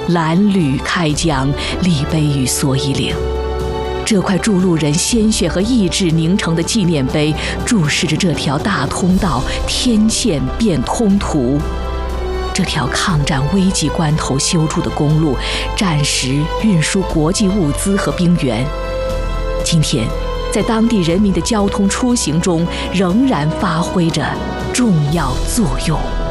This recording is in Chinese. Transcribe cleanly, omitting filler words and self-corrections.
蓝缕开疆，立碑于蓑衣岭。这块筑路人鲜血和意志凝成的纪念碑，注视着这条大通道天堑变通途。这条抗战危急关头修筑的公路，战时运输国际物资和兵员，今天在当地人民的交通出行中仍然发挥着重要作用。